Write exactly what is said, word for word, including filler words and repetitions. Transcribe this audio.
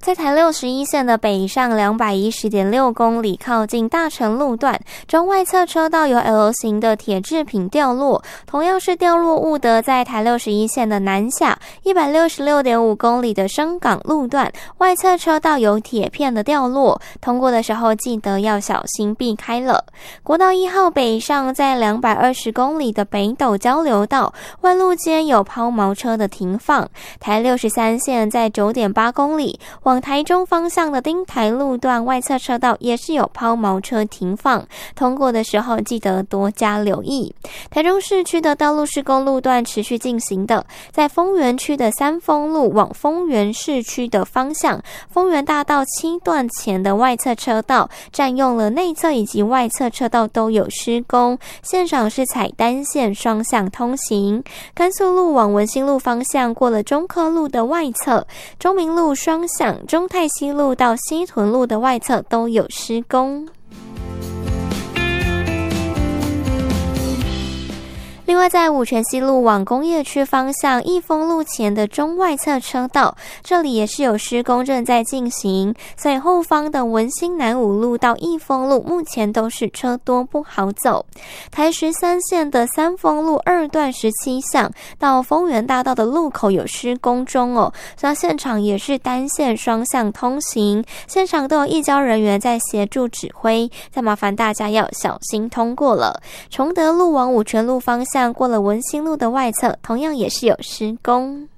在台六十一线的北上 两百一十点六 公里，靠近大成路段，中外侧车道有 L 型的铁制品掉落，同样是掉落物的在台六十一线的南下 一百六十六点五 公里的深港路段，外侧车道有铁片的掉落，通过的时候记得要小心避开了。国道一号北上在两百二十公里的北斗交流道，弯路间有抛锚车的停放。台六十三线在 九点八 公里，往台中方向的丁台路段外侧车道也是有抛锚车停放，通过的时候记得多加留意。台中市区的道路施工路段持续进行的，在丰原区的三丰路往丰原市区的方向，丰原大道七段前的外侧车道占用了内侧以及外侧车道都有施工，现场是采单线双向通行。甘肃路往文心路方向过了中科路的外侧，中明路双向中泰西路到西屯路的外侧都有施工。另外，在五权西路往工业区方向益丰路前的中外侧车道，这里也是有施工正在进行，所以后方的文心南五路到益丰路目前都是车多不好走。台十三线的三丰路二段十七巷到丰原大道的路口有施工中哦，那现场也是单线双向通行，现场都有义交人员在协助指挥，再麻烦大家要小心通过了。崇德路往五权路方向过了文心路的外侧，同样也是有施工。